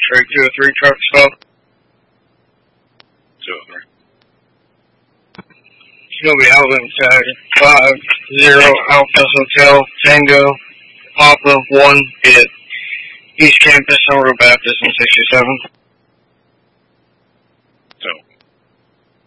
X-ray 203 truck stop. 203. It's going to be Alvin Tag 50 Alpha Hotel Tango Papa 1 at East Campus, Somerville Baptist in 67.